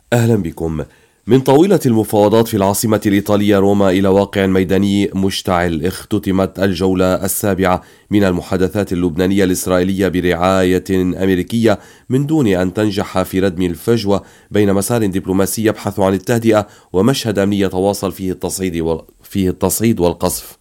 أهلا بكم. من طاولة المفاوضات في العاصمة الإيطالية روما إلى واقع ميداني مشتعل، اختتمت الجولة السابعة من المحادثات اللبنانية الإسرائيلية برعاية أمريكية من دون أن تنجح في ردم الفجوة بين مسار دبلوماسي يبحث عن التهدئة ومشهد أمني يتواصل فيه التصعيد والقصف.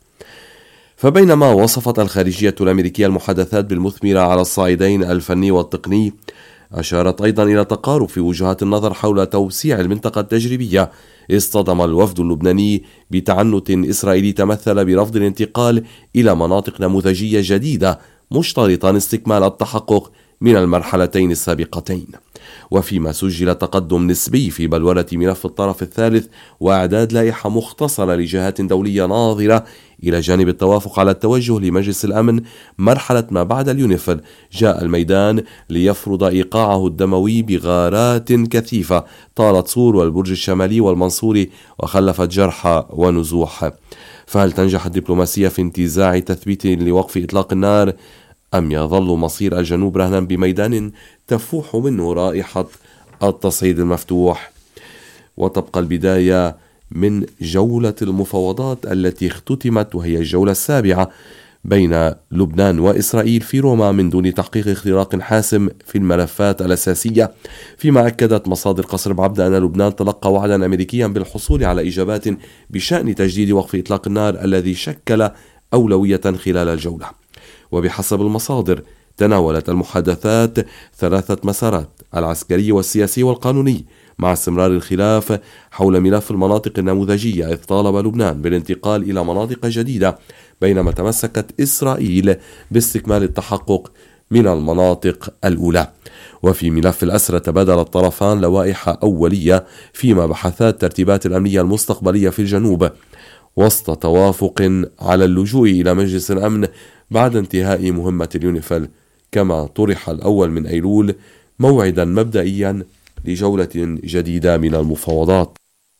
فبينما وصفت الخارجية الأمريكية المحادثات بالمثمرة على الصعيدين الفني والتقني، أشارت أيضا إلى تقارب في وجهات النظر حول توسيع المنطقة التجريبية. اصطدم الوفد اللبناني بتعنت إسرائيلي تمثل برفض الانتقال إلى مناطق نموذجية جديدة، مشترطا استكمال التحقق من المرحلتين السابقتين. وفيما سجل تقدم نسبي في بلورة ملف الطرف الثالث وإعداد لائحة مختصرة لجهات دولية ناظرة إلى جانب التوافق على التوجه لمجلس الأمن مرحلة ما بعد اليونيفيل، جاء الميدان ليفرض إيقاعه الدموي بغارات كثيفة طالت صور والبرج الشمالي والمنصوري وخلفت جرحى ونزوح. فهل تنجح الدبلوماسية في انتزاع تثبيت لوقف إطلاق النار، أم يظل مصير الجنوب رهنا بميدان تفوح منه رائحة التصعيد المفتوح؟ وتبقى البداية من جولة المفاوضات التي اختتمت، وهي الجولة السابعة بين لبنان وإسرائيل في روما، من دون تحقيق اختراق حاسم في الملفات الأساسية. فيما أكدت مصادر قصر بعبدة أن لبنان تلقى وعدا أمريكيا بالحصول على إجابات بشأن تجديد وقف إطلاق النار الذي شكل أولوية خلال الجولة. وبحسب المصادر تناولت المحادثات ثلاثة مسارات: العسكري والسياسي والقانوني، مع استمرار الخلاف حول ملف المناطق النموذجية، إذ طالب لبنان بالانتقال إلى مناطق جديدة، بينما تمسكت إسرائيل باستكمال التحقق من المناطق الأولى. وفي ملف الأسرى تبادل الطرفان لوائح أولية، فيما بحثا الترتيبات الأمنية المستقبلية في الجنوب، وسط توافق على اللجوء إلى مجلس الأمن بعد انتهاء مهمة اليونيفيل، كما طرح الأول من أيلول موعدا مبدئيا لجولة جديدة من المفاوضات.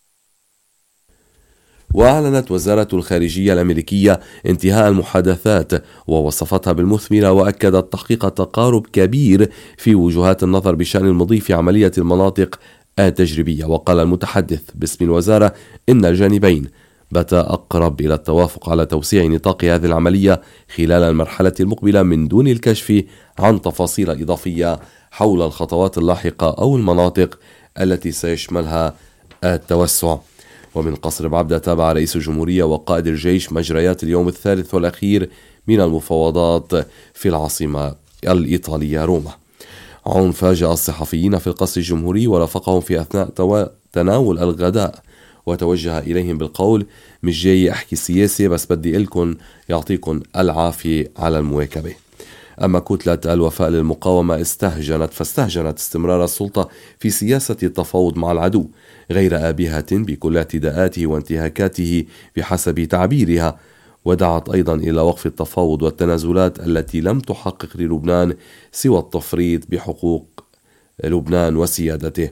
وأعلنت وزارة الخارجية الأمريكية انتهاء المحادثات ووصفتها بالمثمرة، وأكدت تحقيق تقارب كبير في وجهات النظر بشأن المضي في عملية المناطق التجريبية. وقال المتحدث باسم الوزارة إن الجانبين بتا أقرب إلى التوافق على توسيع نطاق هذه العملية خلال المرحلة المقبلة، من دون الكشف عن تفاصيل إضافية حول الخطوات اللاحقة أو المناطق التي سيشملها التوسع. ومن قصر بعبدة تابع رئيس الجمهورية وقائد الجيش مجريات اليوم الثالث والأخير من المفاوضات في العاصمة الإيطالية روما. عون فاجأ الصحفيين في القصر الجمهوري ورافقهم في أثناء تناول الغداء، وتوجه إليهم بالقول: مش جاي أحكي سياسة، بس بدي إلكن يعطيكم العافية على المواكبة. أما كتلة الوفاء للمقاومة فاستهجنت استمرار السلطة في سياسة التفاوض مع العدو، غير آبهة بكل اعتداءاته وانتهاكاته بحسب تعبيرها، ودعت أيضا إلى وقف التفاوض والتنازلات التي لم تحقق للبنان سوى التفريط بحقوق لبنان وسيادته.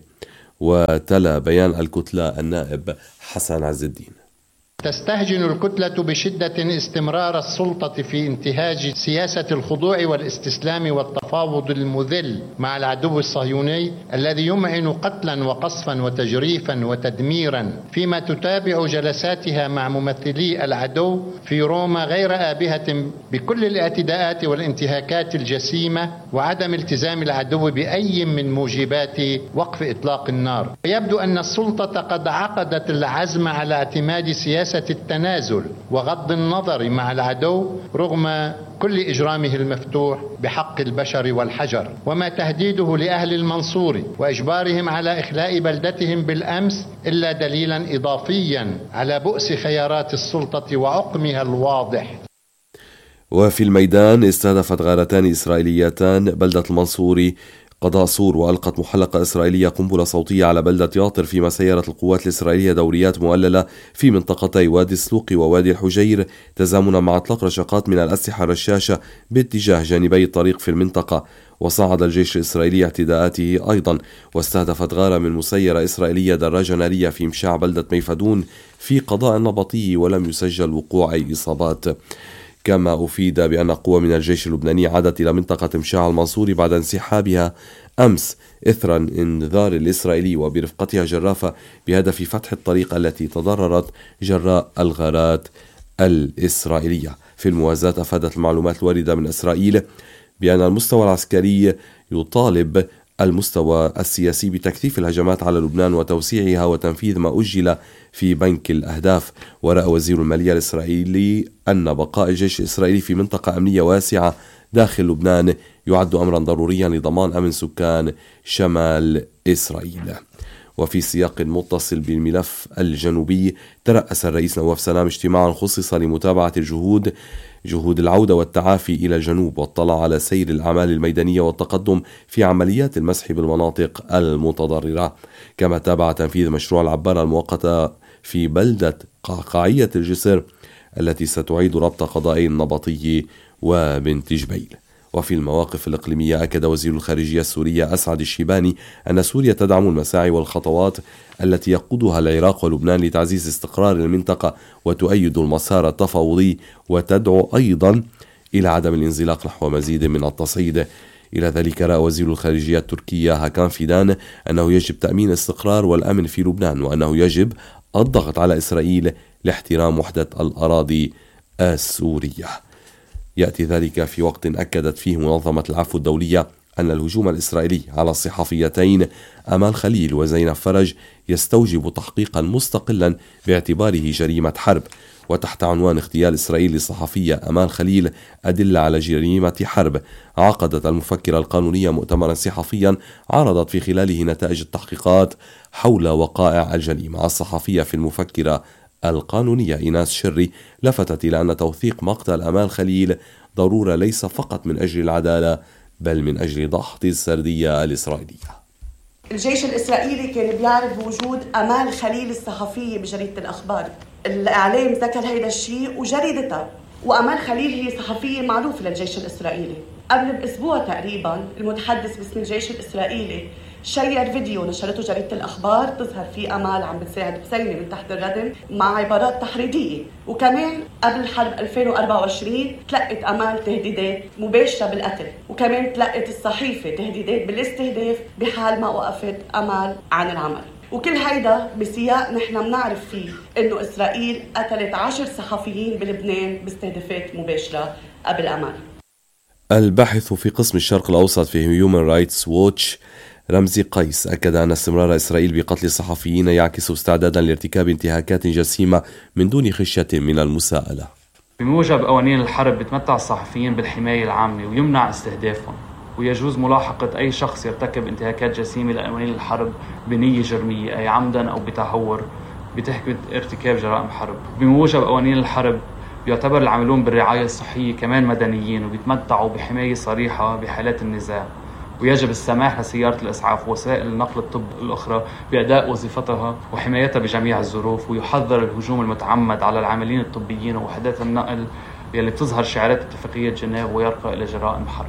وتلا بيان الكتلة النائب حسن عز الدين: تستهجن الكتلة بشدة استمرار السلطة في انتهاج سياسة الخضوع والاستسلام والتفاوض المذل مع العدو الصهيوني الذي يمعن قتلا وقصفا وتجريفا وتدميرا، فيما تتابع جلساتها مع ممثلي العدو في روما غير آبهة بكل الاعتداءات والانتهاكات الجسيمة وعدم التزام العدو بأي من موجبات وقف إطلاق النار. يبدو أن السلطة قد عقدت العزم على اعتماد سياسة التنازل وغض النظر مع العدو رغم كل إجرامه المفتوح بحق البشر والحجر، وما تهديده لأهل المنصورة وإجبارهم على إخلاء بلدتهم بالأمس إلا دليلا إضافيا على بؤس خيارات السلطة وعقمها الواضح. وفي الميدان استهدفت غارتان إسرائيليتان بلدة المنصوري قضاء سور، وألقت محلقة إسرائيلية قنبلة صوتية على بلدة ياطر، فيما سيرت القوات الإسرائيلية دوريات مؤللة في منطقتي وادي السلوق ووادي الحجير، تزامنا مع إطلاق رشقات من الأسلحة الرشاشة باتجاه جانبي الطريق في المنطقة. وصعد الجيش الإسرائيلي اعتداءاته أيضا، واستهدفت غارة من مسيرة إسرائيلية دراجة نارية في مشاع بلدة ميفدون في قضاء النبطي، ولم يسجل وقوع أي إصابات. كما أفيد بأن قوى من الجيش اللبناني عادت إلى منطقة مشاع المنصوري بعد انسحابها أمس إثر انذار الإسرائيلي وبرفقتها جرافة بهدف فتح الطريق التي تضررت جراء الغارات الإسرائيلية. في الموازاة أفادت المعلومات الواردة من إسرائيل بأن المستوى العسكري يطالب المستوى السياسي بتكثيف الهجمات على لبنان وتوسيعها وتنفيذ ما أجل في بنك الأهداف. ورأى وزير المالية الإسرائيلي أن بقاء الجيش الإسرائيلي في منطقة أمنية واسعة داخل لبنان يعد أمرا ضروريا لضمان أمن سكان شمال إسرائيل. وفي سياق متصل بالملف الجنوبي، ترأس الرئيس نواف سلام اجتماعا خصص لمتابعة جهود العودة والتعافي إلى الجنوب، واطلع على سير الأعمال الميدانية والتقدم في عمليات المسح بالمناطق المتضررة. كما تابع تنفيذ مشروع العبارة المؤقتة في بلدة قعقاعية الجسر التي ستعيد ربط قضائي النبطي وبنت جبيل. وفي المواقف الإقليمية، أكد وزير الخارجية السورية أسعد الشيباني أن سوريا تدعم المساعي والخطوات التي يقودها العراق ولبنان لتعزيز استقرار المنطقة وتؤيد المسار التفاوضي، وتدعو أيضا إلى عدم الانزلاق نحو مزيد من التصعيد. إلى ذلك رأى وزير الخارجية التركية هاكان فيدان أنه يجب تأمين الاستقرار والأمن في لبنان، وأنه يجب الضغط على إسرائيل لاحترام وحدة الأراضي السورية. يأتي ذلك في وقت أكدت فيه منظمة العفو الدولية أن الهجوم الإسرائيلي على الصحفيتين أمال خليل وزينب فرج يستوجب تحقيقا مستقلا باعتباره جريمة حرب. وتحت عنوان اغتيال إسرائيل للصحفية أمال خليل أدلة على جريمة حرب، عقدت المفكرة القانونية مؤتمرا صحفيا عرضت في خلاله نتائج التحقيقات حول وقائع الجريمة. الصحفية في المفكرة القانونية إيناس شري لفتت إلى أن توثيق مقتل أمال خليل ضرورة ليس فقط من أجل العدالة بل من أجل ضغط السردية الإسرائيلية. الجيش الإسرائيلي كان بيعرف بوجود أمال خليل الصحفية بجريدة الأخبار. الإعلام ذكر هيدا الشيء وجريدتها، وأمال خليل هي صحفية معروفة للجيش الإسرائيلي. قبل بأسبوع تقريبا المتحدث باسم الجيش الإسرائيلي شير فيديو نشرته جريدة الأخبار تظهر فيه أمال عم بتساعد بسينة من تحت الردم مع عبارات تحريضية. وكمان قبل حرب 2024 تلقت أمال تهديدات مباشرة بالقتل، وكمان تلقت الصحيفة تهديدات بالاستهداف بحال ما وقفت أمال عن العمل. وكل هيدا بسياق نحن بنعرف فيه إنه إسرائيل قتلت 10 صحفيين بلبنان باستهدافات مباشرة قبل أمال. الباحث في قسم الشرق الأوسط في هيومن رايتس ووتش رمزي قيس أكد أن استمرار إسرائيل بقتل الصحفيين يعكس استعدادا لارتكاب انتهاكات جسيمة من دون خشية من المساءلة. بموجب قوانين الحرب بتمتع الصحفيين بالحماية العامة ويمنع استهدافهم، ويجوز ملاحقة أي شخص يرتكب انتهاكات جسيمة لقوانين الحرب بنية جرمية أي عمدا أو بتهور بتهمة ارتكاب جرائم حرب. بموجب قوانين الحرب يعتبر العاملون بالرعاية الصحية كمان مدنيين وبيتمتعوا بحماية صريحة بحالات النزاع، ويجب السماح لسيارة الإسعاف ووسائل النقل الطب الأخرى بأداء وظيفتها وحمايتها بجميع الظروف. ويحذر الهجوم المتعمد على العاملين الطبيين ووحدات النقل يلي بتظهر شعارات اتفاقية جنيف ويرقى إلى جرائم حرب.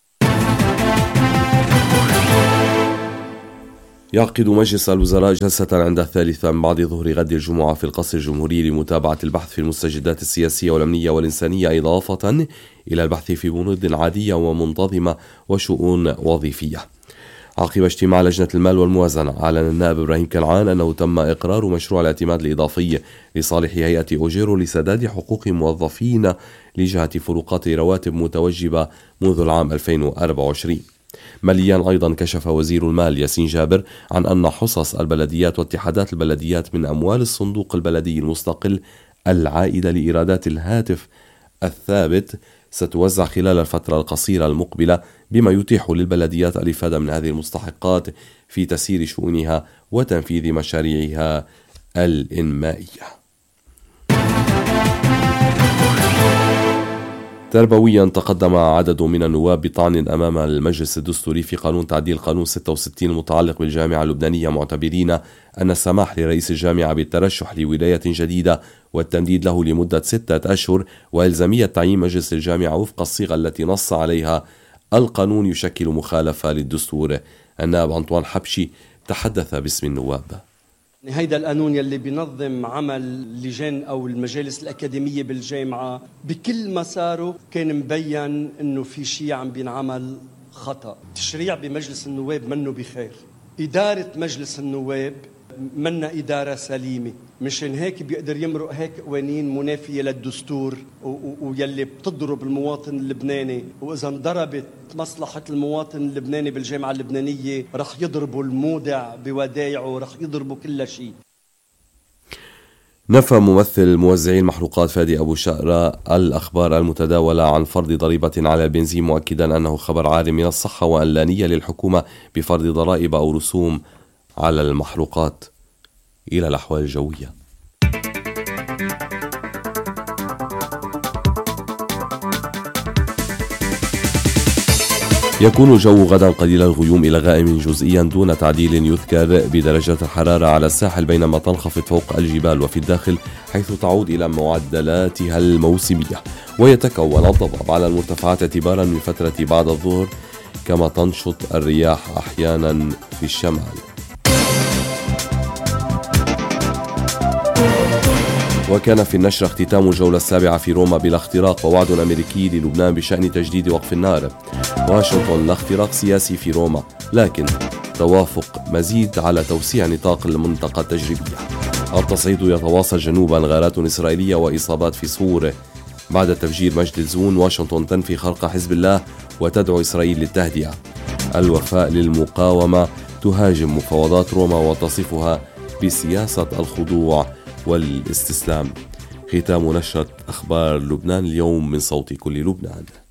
يعقد مجلس الوزراء جلسة عند 1:03 بعد ظهر غد الجمعة في القصر الجمهوري لمتابعة البحث في المستجدات السياسية والأمنية والإنسانية، إضافة إلى البحث في بنود عادية ومنتظمة وشؤون وظيفية. عقب اجتماع لجنة المال والموازنة، أعلن النائب إبراهيم كنعان أنه تم إقرار مشروع الاعتماد الإضافي لصالح هيئة أوجيرو لسداد حقوق موظفين لجهة فروقات رواتب متوجبة منذ العام 2024. ماليا أيضا كشف وزير المال ياسين جابر عن أن حصص البلديات واتحادات البلديات من أموال الصندوق البلدي المستقل العائدة لإيرادات الهاتف الثابت ستوزع خلال الفترة القصيرة المقبلة، بما يتيح للبلديات الإفادة من هذه المستحقات في تسيير شؤونها وتنفيذ مشاريعها الإنمائية. تربويا، تقدم عدد من النواب بطعن أمام المجلس الدستوري في قانون تعديل قانون 66 المتعلق بالجامعة اللبنانية، معتبرين أن السماح لرئيس الجامعة بالترشح لولاية جديدة والتمديد له لمدة 6 أشهر وإلزامية تعيين مجلس الجامعة وفق الصيغة التي نص عليها القانون يشكل مخالفة للدستور. النائب أنطوان حبشي تحدث باسم النواب. هيدا القانون يلي بينظم عمل اللجان أو المجالس الأكاديمية بالجامعة بكل مساره كان مبين إنه في شيء عم بينعمل خطأ. تشريع بمجلس النواب منه بخير، إدارة مجلس النواب منا إدارة سليمة، مشان هيك بيقدر يمرق هيك قوانين منافية للدستور ويلي بتضرب المواطن اللبناني، وإذا انضربت مصلحة المواطن اللبناني بالجامعة اللبنانية رح يضربوا المودع بودايعه، رح يضربوا كل شيء. نفى ممثل موزعي المحروقات فادي أبو شقرة الأخبار المتداولة عن فرض ضريبة على البنزين، مؤكدا أنه خبر عار من الصحة وأن لا نية للحكومة بفرض ضرائب أو رسوم على المحروقات. إلى الأحوال الجوية. يكون الجو غدا قليل الغيوم إلى غائم جزئيا دون تعديل يذكر بدرجات الحرارة على الساحل، بينما تنخفض فوق الجبال وفي الداخل حيث تعود إلى معدلاتها الموسمية، ويتكون الضباب على المرتفعات اعتبارا من فترة بعد الظهر، كما تنشط الرياح أحيانا في الشمال. وكان في النشر اختتام الجولة السابعة في روما بلا اختراق ووعد أمريكي للبنان بشأن تجديد وقف النار. واشنطن لا اختراق سياسي في روما، لكن توافق مزيد على توسيع نطاق المنطقة التجريبية. التصعيد يتواصل جنوبا، غارات إسرائيلية وإصابات في صورة بعد تفجير مجد الزون. واشنطن تنفي خرق حزب الله وتدعو إسرائيل للتهدئة. الوفاء للمقاومة تهاجم مفاوضات روما وتصفها بسياسة الخضوع والاستسلام. ختام نشرة أخبار لبنان اليوم من صوت كل لبنان.